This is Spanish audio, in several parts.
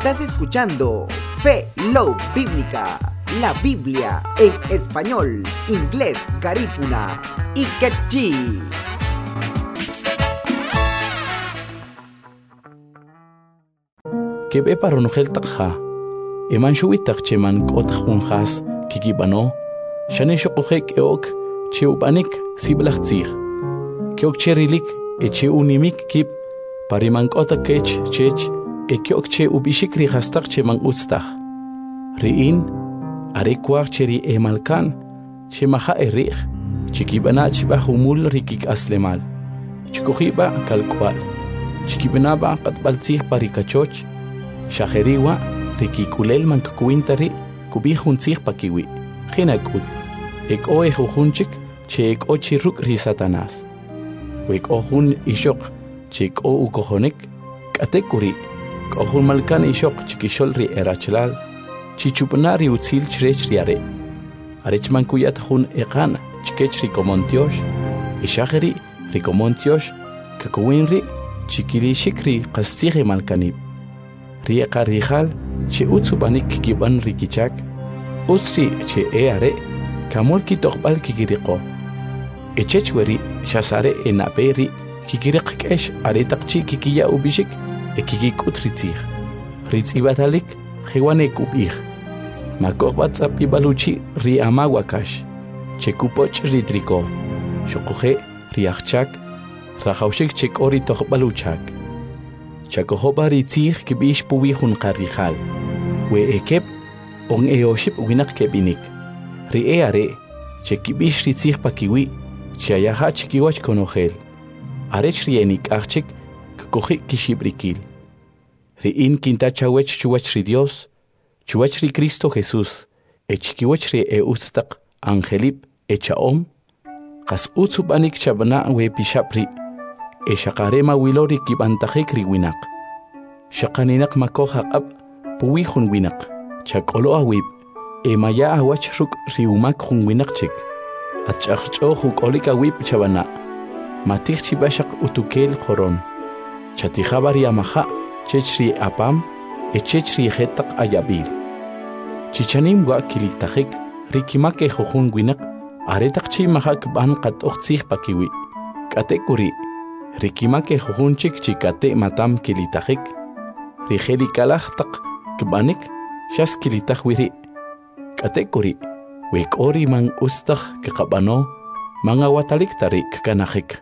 Estás escuchando Fe Love Bíblica, la Biblia en español, inglés, garífuna y quechí. Kebe paronogel takha, eman shuitak cheman kothunhas kikibano, shane shokojek eok cheubanik siblachtzig, kiok cherilik echeunimik kip, pariman kotak kech chech, ekiok che ubishikri hastak cheman ustach. Riin, arekwar cheri emalkan, chemaha erich, chikibana chiba humul rikik aslemal, chikohiba kalkwal, chikibanaba katbaltzig parikachoch, Shaheriwa, Rikikulel mankakuintari, kubihunzig pakiwi, Hinakut, ek oe jujunchik, che ek ochiruk risatanas. Wek ohun ishok, che ek o ukohonek, katekuri, kohun malkan ishok chikisholri erachlal, chichupanari utzil chrech riare. Arechman kuyat hun ekan, chikech rikomontiosh, ishaheri rikomontiosh, kakuinri, chikirishikri kastige malkanib. Rieka rijal, che utsubanik kiban rikichak, utsri che eare, kamul kitokbal kikiriko. Echechweri, shasare enaperi, kikirikesh aretakchi kikiya ubishik, ekikikut ritzig. Ritzibatalik, hewanek ubig. Makokbatzap ibaluchi ri amawakash, che kupoch ritriko. Shokoje, riachchak, rajaushik chek ori tokbaluchak. Chakohoba ritzig kibish puwihun karijal. We ekep, on eoship winak kebinik. Ri eare, che kibish ritzig pakiwi, che ayaha chikiwach konogel. Arech rienik achik, kakojik kishibrikil. Ri in kintachawech chuwach ri Dios, chuwach ri Cristo Jesús, chikiwach ri ustak angelip echaom, kas utsubanik chabana we pishapri, shakarema wilori kibantajik riwinak. Shakaninak makoha ab, puwihun winak, chakolo awib, maya awach ruk riumak hun winakchik. Atchachcho huk awib chabana. Matich chibashak utukel koron. Chatihabari amaha, chechri apam, chechri hetak ayabil. Chichanim wa kilitajik, rikimake hohun winak, aretakchi mahak ban kat ochtzig pakiwi. Katekuri. Rikimake jujunchik chikate matam kilitajik. Rijeli kalachtak kbanik shas kilitaj wiri. Katekuri. Wek ori man ustaj kekabano mangawatalik tarik kanajik.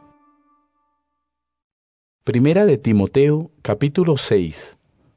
Primera de Timoteo, capítulo 6.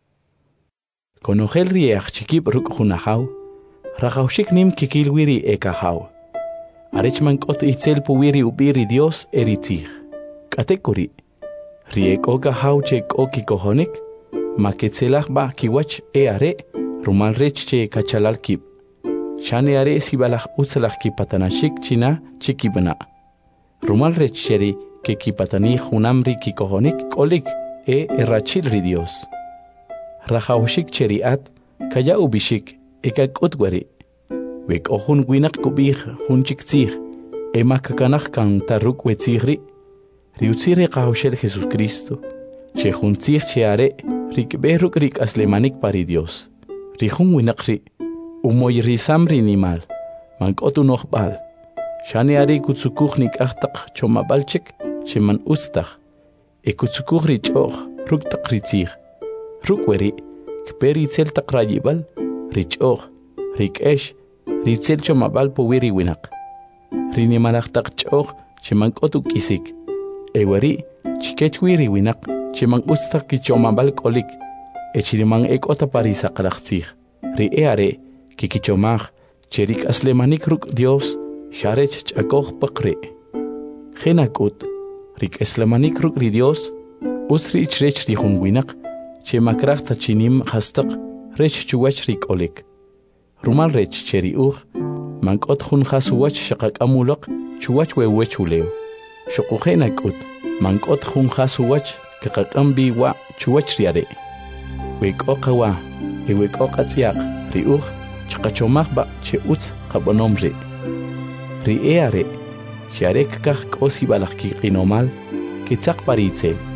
Konogel riech chikip ruk junahau, rajaushik nim kikil wiri ekahau. Arechman kot itzel puwiri ubiri Dios eritzig. Katekuri, riek oka hauchek oki kohonik, maketzelach ba kiwach eare, rumal rech che kachalal kip. Shane are sibalach utzelach kipatanashik china chikibana. Rumal rech cheri ke kipatani hunamri kikohonik kolik errachil ri Dios. Rajaushik cheriat, kaya ubishik ekak utwari. Wek ohun winak kubih hunchik tzig, makakanach kan taruk wetzigri. Riutzire kahaushel Jesucristo, che juntzig cheare, rikberuk rik aslemanik pari Dios. Rijun winakri, umoy risamri nimal, mankotu nochbal. Shane are kutsukuchnik achtak chomabalchik, che man ustach. Kutsukuchri choch, ruk takritzig. Rukweri, kperitzel takrayibal, richoch, rikesh, ritzel chomabal powiri winak. Rinimalachtak choch, che mankotu kisik. Ewari, chikechwiri winak, chimang ustak kichomabal kolik, echiriman ekota parisa kalachtzig. Ri eare, kikichomach, cherik aslemanik ruk Dios, sharech chakoch pakre. Genakut, rik aslemanik ruk ri Dios, usri chrech rihun winak, chemakrach tachinim hastak, rech chuwach rik olik. Rumal rech cheri mankot hun hasuwach shakak amulak, chuwach wewech uleo. Shokujenakut, mankot hun hasuwach, kakakambi wa chuwach riare. Wek okawa, wek okatziak, chakachomach ba che utz kabonomre. Ri eare, sharek kach kosi balak kinomal, kitzak paritzel.